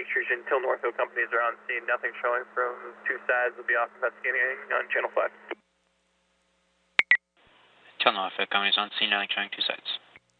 Lake Street until Northfield companies are on scene. Nothing showing from two sides. Will be off investigating on Channel 5. Till Northfield companies on scene, now showing two sides.